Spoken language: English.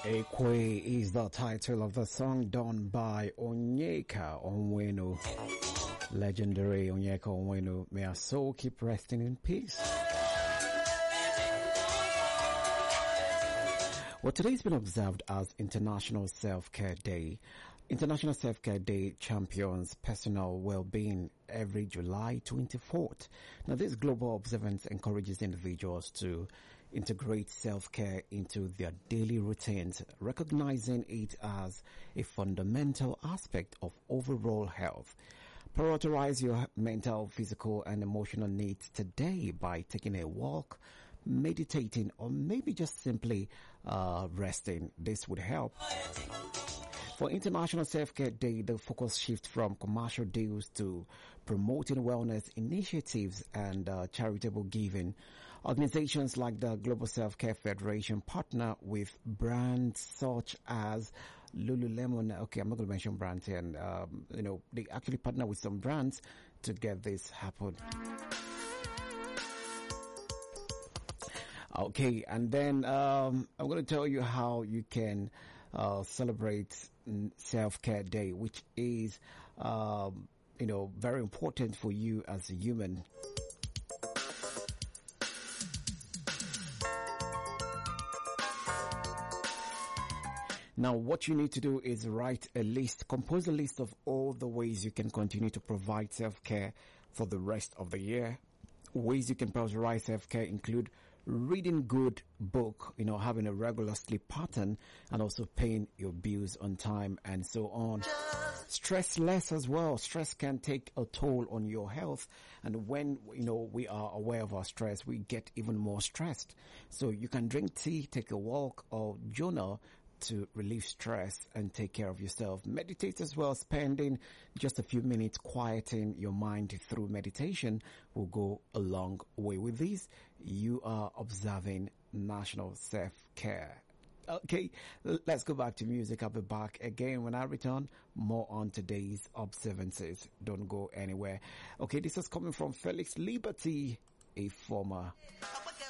Ekwe is the title of the song done by Onyeka Onwenu. Legendary Onyeka Onwenu. May our soul keep resting in peace. Well, today's been observed as International Self-Care Day. International Self-Care Day champions personal well-being every July 24th. Now, this global observance encourages individuals to integrate self-care into their daily routines, recognizing it as a fundamental aspect of overall health. Prioritize your mental, physical, and emotional needs today by taking a walk, meditating, or maybe just simply resting. This would help. For International Self-Care Day, the focus shifts from commercial deals to promoting wellness initiatives and charitable giving. Organizations like the Global Self-Care Federation partner with brands such as Lululemon. Okay, I'm not going to mention brands here. And, they actually partner with some brands to get this happen. Okay, and then I'm going to tell you how you can celebrate Self-Care Day, which is, very important for you as a human. Now, what you need to do is compose a list of all the ways you can continue to provide self-care for the rest of the year. Ways you can prioritize self-care include reading good book, having a regular sleep pattern, and also paying your bills on time and so on. Stress less as well. Stress can take a toll on your health, and when, we are aware of our stress, we get even more stressed. So you can drink tea, take a walk, or journal to relieve stress and take care of yourself. Meditate as well. Spending just a few minutes quieting your mind through meditation will go a long way. With this, you are observing National Self-Care. Okay, let's go back to music. I'll be back again when I return. More on today's observances. Don't go anywhere. Okay, this is coming from Felix Liberty, a former